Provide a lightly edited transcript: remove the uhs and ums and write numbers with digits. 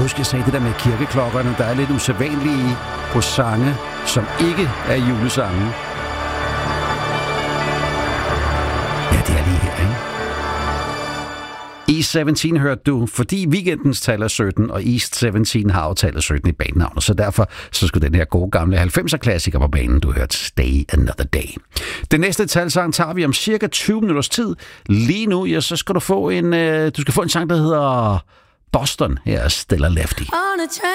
huske, jeg sagde det der med kirkeklokkerne, der er lidt usædvanlige på sange, som ikke er julesange. Ja, det er lige her, ikke? East 17 hørte du, fordi weekendens tal er 17, og East 17 har jo tallet 17 i banenavnet, så derfor så skulle den her gode gamle 90'er-klassiker på banen, du hørte Stay Another Day. Den næste talsang tager vi om cirka 20 minutters tid. Lige nu, ja, så skal du få en sang, der hedder Boston. Her er Stella Lefty.